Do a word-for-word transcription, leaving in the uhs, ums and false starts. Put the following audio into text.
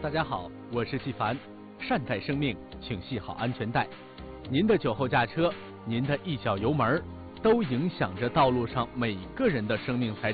大家好，我是纪凡。善待生命，请系好安全带。您的酒后驾车，您的一脚油门，都影响着道路上每个人的生命财产。